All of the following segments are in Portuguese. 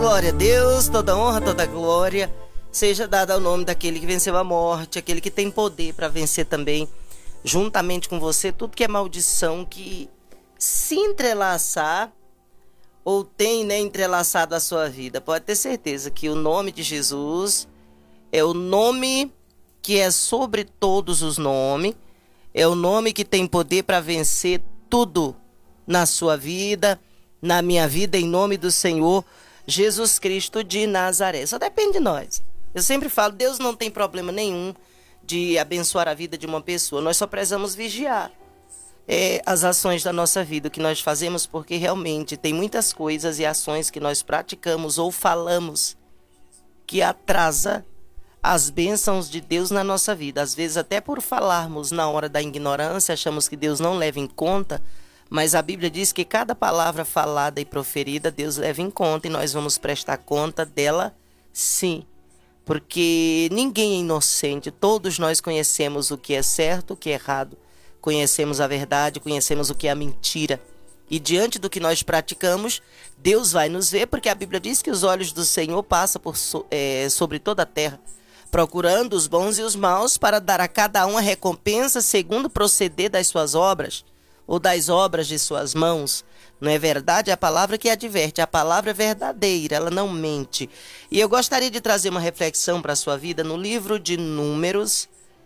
Glória a Deus, toda honra, toda glória seja dada ao nome daquele que venceu a morte, aquele que tem poder para vencer também, juntamente com você, tudo que é maldição que se entrelaçar ou tem, entrelaçado a sua vida. Pode ter certeza que o nome de Jesus é o nome que é sobre todos os nomes, é o nome que tem poder para vencer tudo na sua vida, na minha vida, em nome do Senhor Jesus Cristo de Nazaré. Só depende de nós. Eu sempre falo, Deus não tem problema nenhum de abençoar a vida de uma pessoa. Nós só precisamos vigiar as ações da nossa vida, o que nós fazemos, porque realmente tem muitas coisas e ações que nós praticamos ou falamos que atrasa as bênçãos de Deus na nossa vida. Às vezes até por falarmos na hora da ignorância, achamos que Deus não leva em conta, mas a Bíblia diz que cada palavra falada e proferida, Deus leva em conta e nós vamos prestar conta dela sim. Porque ninguém é inocente, todos nós conhecemos o que é certo, o que é errado. Conhecemos a verdade, conhecemos o que é a mentira. E diante do que nós praticamos, Deus vai nos ver, porque a Bíblia diz que os olhos do Senhor passam sobre toda a terra, procurando os bons e os maus para dar a cada um a recompensa segundo o proceder das suas obras, ou das obras de suas mãos. Não é verdade? É a palavra que adverte, a palavra é verdadeira, ela não mente. E eu gostaria de trazer uma reflexão para a sua vida no livro de Números,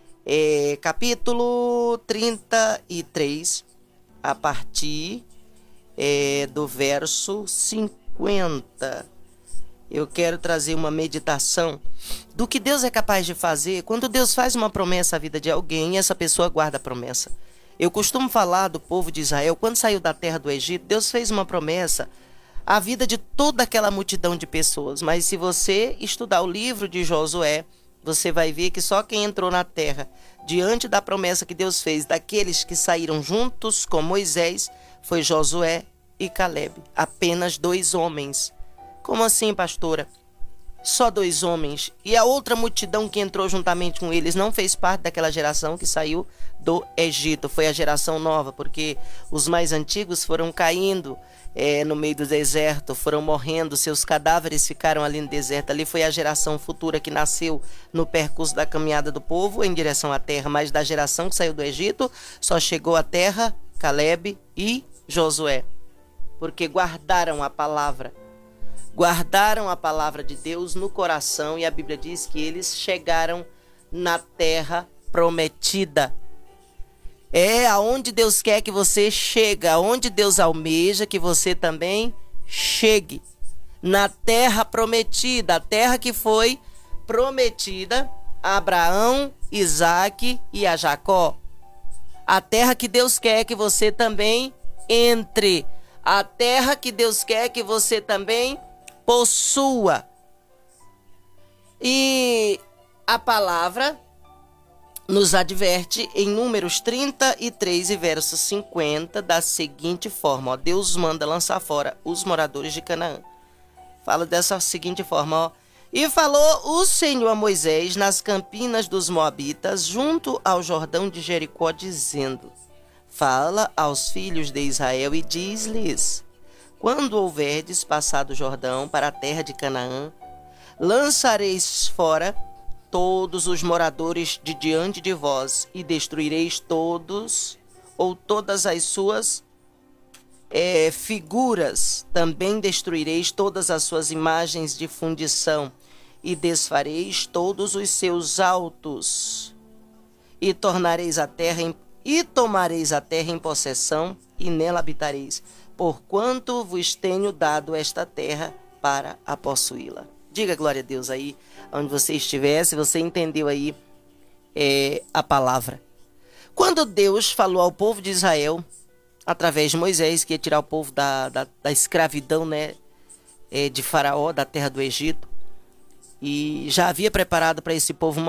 capítulo 33, a partir do verso 50. Eu quero trazer uma meditação do que Deus é capaz de fazer quando Deus faz uma promessa à vida de alguém e essa pessoa guarda a promessa. Eu costumo falar do povo de Israel, quando saiu da terra do Egito, Deus fez uma promessa à vida de toda aquela multidão de pessoas. Mas se você estudar o livro de Josué, você vai ver que só quem entrou na terra, diante da promessa que Deus fez, daqueles que saíram juntos com Moisés, foi Josué e Calebe. Apenas 2 homens. Como assim, pastora? Só 2 homens. E a outra multidão que entrou juntamente com eles não fez parte daquela geração que saiu do Egito. Foi a geração nova, porque os mais antigos foram caindo no meio do deserto, foram morrendo, seus cadáveres ficaram ali no deserto. Ali foi a geração futura que nasceu no percurso da caminhada do povo em direção à terra. Mas da geração que saiu do Egito, só chegou à terra Calebe e Josué, porque guardaram a palavra. Guardaram a palavra de Deus no coração, e a Bíblia diz que eles chegaram na terra prometida. É aonde Deus quer que você chegue, aonde Deus almeja que você também chegue. Na terra prometida, a terra que foi prometida a Abraão, Isaque e a Jacó. A terra que Deus quer que você também entre. A terra que Deus quer que você também possua. E a palavra nos adverte em Números 33 e verso 50 da seguinte forma, Deus manda lançar fora os moradores de Canaã. Fala dessa seguinte forma, E falou o Senhor a Moisés nas campinas dos Moabitas, junto ao Jordão de Jericó, dizendo: Fala aos filhos de Israel e diz-lhes: Quando houverdes passado o Jordão para a terra de Canaã, lançareis fora todos os moradores de diante de vós, e destruireis todos ou todas as suas figuras. Também destruireis todas as suas imagens de fundição, e desfareis todos os seus altos, e tornareis a terra e tomareis a terra em possessão, e nela habitareis, porquanto vos tenho dado esta terra para a possuí-la. Diga glória a Deus aí, onde você estiver, se você entendeu aí a palavra. Quando Deus falou ao povo de Israel, através de Moisés, que ia tirar o povo da escravidão, de Faraó, da terra do Egito, e já havia preparado para esse povo uma